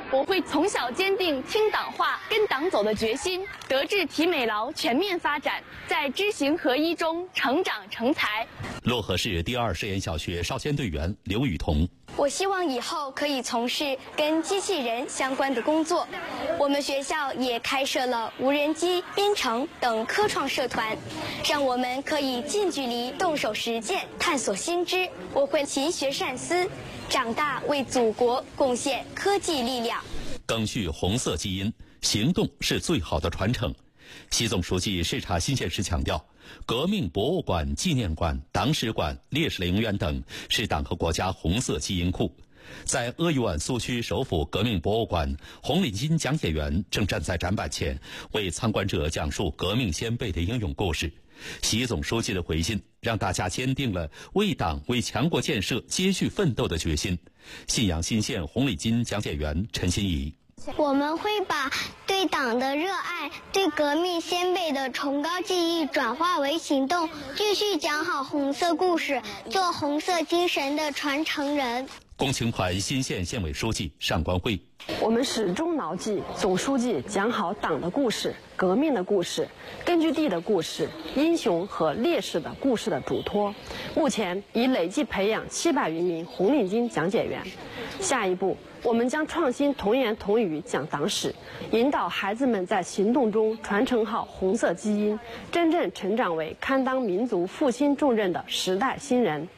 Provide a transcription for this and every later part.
我会从小坚定听党话、跟党走的决心，德智体美劳全面发展，在知行合一中成长成才。 漯河市第2实验小学少先队员刘雨桐。 我希望以后可以从事跟机器人相关的工作。我们学校也开设了无人机编程等科创社团，让我们可以近距离动手实践，探索新知。我会勤学善思，长大为祖国贡献科技力量。 赓续红色基因，行动是最好的传承。习总书记视察新县时强调，革命博物馆、纪念馆、党史馆、烈士陵园等是党和国家红色基因库。在鄂豫皖苏区首府革命博物馆，红领巾讲解员正站在展板前，为参观者讲述革命先辈的英勇故事。习总书记的回信让大家坚定了为党、为强国建设接续奋斗的决心。信阳新县红领巾讲解员陈欣怡。 我们会把对党的热爱、对革命先辈的崇高记忆转化为行动，继续讲好红色故事，做红色精神的传承人。 共青团新县县委书记上官慧。 我们始终牢记总书记讲好党的故事、革命的故事、根据地的故事、英雄和烈士的故事的嘱托。目前已累计培养700余名红领巾讲解员。下一步，我们将创新童言童语讲党史，引导孩子们在行动中传承好红色基因，真正成长为堪当民族复兴重任的时代新人。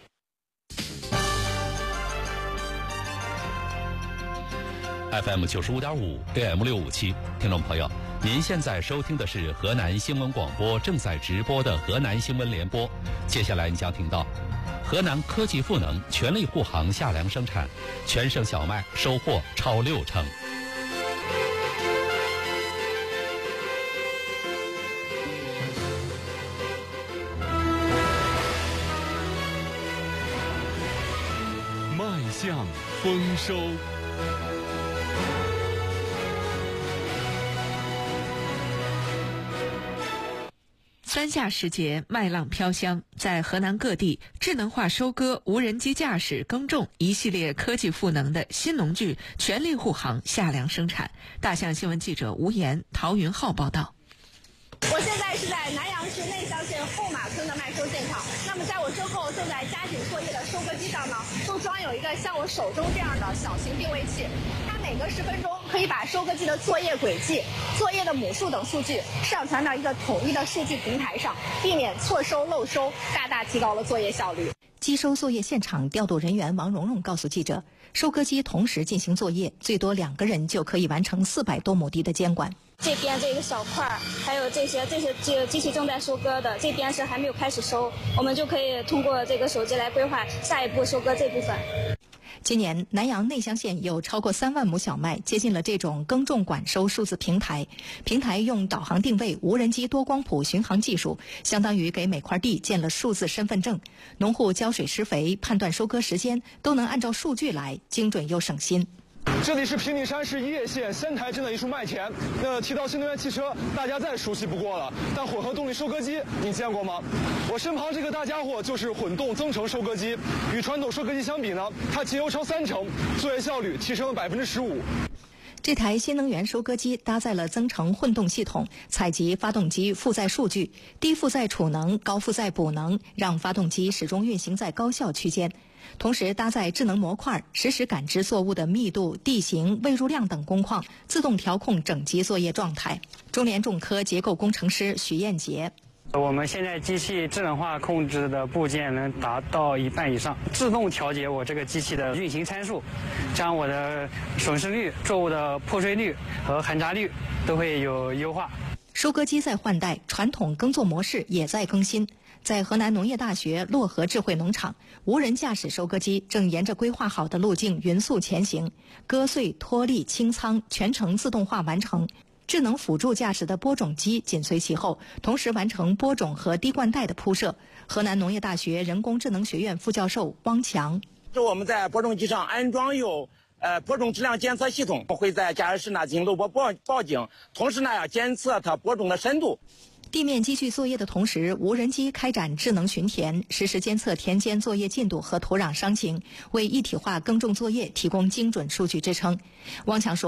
FM 95.5 AM 657，听众朋友，您现在收听的是河南新闻广播正在直播的河南新闻联播。接下来你将听到，河南科技赋能全力护航夏粮生产，全省小麦收获超60%。 迈向丰收。 三夏时节，麦浪飘香，在河南各地，智能化收割、无人机驾驶耕种一系列科技赋能的新农具全力护航夏粮生产。大象新闻记者吴岩、陶云浩报道。 我现在是在南阳市内乡县后马村的麦收现场。那么在我身后正在加紧作业的收割机上呢，都装有一个像我手中这样的小型定位器，它每隔10分钟可以把收割机的作业轨迹、作业的亩数等数据上传到一个统一的数据平台上，避免错收漏收，大大提高了作业效率。 机收作业现场调度人员王蓉蓉告诉记者，收割机同时进行作业，最多2个人就可以完成400多亩地的监管。 这边这个小块儿，还有这些机器正在收割的，这边是还没有开始收，我们就可以通过这个手机来规划下一步收割这部分。 今年南阳内乡县有超过3万亩小麦接进了这种耕种管收数字平台，平台用导航定位、无人机多光谱巡航技术，相当于给每块地建了数字身份证。农户浇水施肥、判断收割时间都能按照数据来，精准又省心。 这里是平顶山市叶县仙台镇的一处麦田。提到新能源汽车，大家再熟悉不过了。但混合动力收割机，你见过吗？我身旁这个大家伙就是混动增程收割机。与传统收割机相比呢，它节油超30%，作业效率提升了15%。 这台新能源收割机搭载了增程混动系统，采集发动机负载数据，低负载储能、高负载补能，让发动机始终运行在高效区间。同时搭载智能模块，实时感知作物的密度、地形、喂入量等工况，自动调控整机作业状态。中联重科结构工程师许彦杰。 我们现在机器智能化控制的部件能达到1半以上，自动调节我这个机器的运行参数，将我的损失率、作物的破碎率和含轧率都会有优化。 收割机在换代，传统耕作模式也在更新。在河南农业大学漯河智慧农场，无人驾驶收割机正沿着规划好的路径匀速前行，割穗、脱粒、清仓全程自动化完成。智能辅助驾驶的播种机紧随其后，同时完成播种和滴灌带的铺设。河南农业大学人工智能学院副教授汪强： 我们在播种机上安装有播种质量监测系统，会在驾驶室呢进行录播报警，同时呢要监测它播种的深度。 地面机具作业的同时，无人机开展智能巡田，实时监测田间作业进度和土壤伤情，为一体化耕种作业提供精准数据支撑。汪强说，